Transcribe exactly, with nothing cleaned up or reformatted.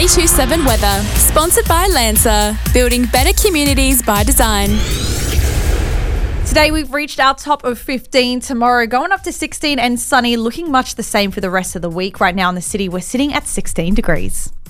ninety-two point seven weather. Sponsored by Lancer. Building better communities by design. Today we've reached our top of fifteen. Tomorrow going up to sixteen and sunny, looking much the same for the rest of the week. Right now in the city we're sitting at sixteen degrees.